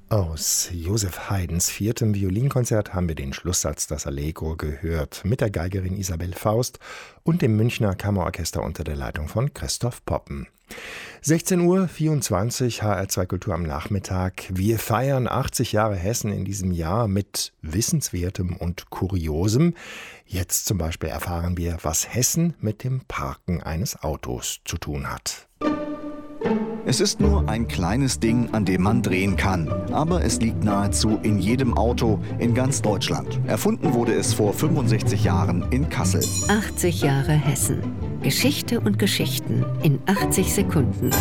Aus Joseph Haydns 4. Violinkonzert haben wir den Schlusssatz, das Allegro, gehört, mit der Geigerin Isabel Faust und dem Münchner Kammerorchester unter der Leitung von Christoph Poppen. 16:24 Uhr, HR2 Kultur am Nachmittag. Wir feiern 80 Jahre Hessen in diesem Jahr mit Wissenswertem und Kuriosem. Jetzt zum Beispiel erfahren wir, was Hessen mit dem Parken eines Autos zu tun hat. Es ist nur ein kleines Ding, an dem man drehen kann. Aber es liegt nahezu in jedem Auto in ganz Deutschland. Erfunden wurde es vor 65 Jahren in Kassel. 80 Jahre Hessen. Geschichte und Geschichten in 80 Sekunden.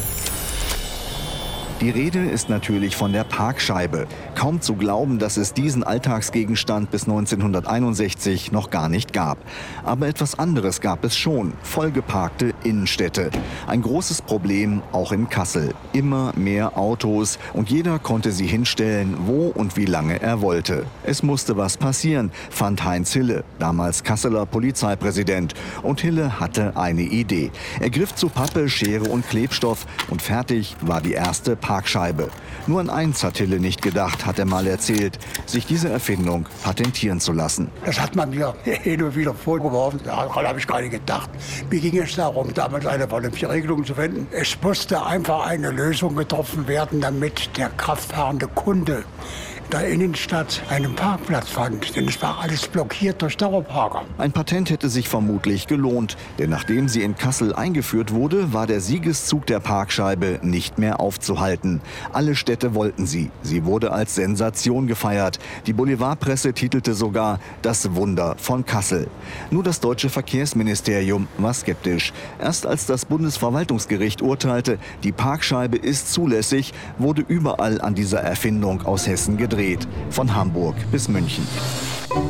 Die Rede ist natürlich von der Parkscheibe. Kaum zu glauben, dass es diesen Alltagsgegenstand bis 1961 noch gar nicht gab. Aber etwas anderes gab es schon: vollgeparkte Innenstädte. Ein großes Problem auch in Kassel. Immer mehr Autos und jeder konnte sie hinstellen, wo und wie lange er wollte. Es musste was passieren, fand Heinz Hille, damals Kasseler Polizeipräsident. Und Hille hatte eine Idee. Er griff zu Pappe, Schere und Klebstoff und fertig war die erste Parkscheibe. Nur an eins hat Hille nicht gedacht, hat er mal erzählt: sich diese Erfindung patentieren zu lassen. Das hat man mir hin und wieder vorgeworfen. Daran habe ich gar nicht gedacht. Mir ging es darum, damals eine vernünftige Regelung zu finden. Es musste einfach eine Lösung getroffen werden, damit der kraftfahrende Kunde in der Innenstadt einen Parkplatz fand. Denn es war alles blockiert durch Dauerparker. Ein Patent hätte sich vermutlich gelohnt. Denn nachdem sie in Kassel eingeführt wurde, war der Siegeszug der Parkscheibe nicht mehr aufzuhalten. Alle Städte wollten sie. Sie wurde als Sensation gefeiert. Die Boulevardpresse titelte sogar „Das Wunder von Kassel". Nur das deutsche Verkehrsministerium war skeptisch. Erst als das Bundesverwaltungsgericht urteilte, die Parkscheibe ist zulässig, wurde überall an dieser Erfindung aus Hessen gedreht. Von Hamburg bis München.